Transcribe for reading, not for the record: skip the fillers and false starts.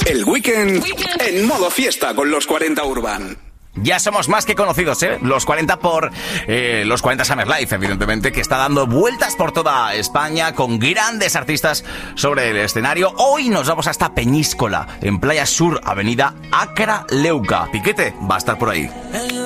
El weekend en modo fiesta con los 40 Urban. Ya somos más que conocidos, los 40 por los 40 Summer Life, evidentemente, que está dando vueltas por toda España con grandes artistas sobre el escenario. Hoy nos vamos hasta Peñíscola, en Playa Sur, avenida Acra Leuca. Piquete va a estar por ahí.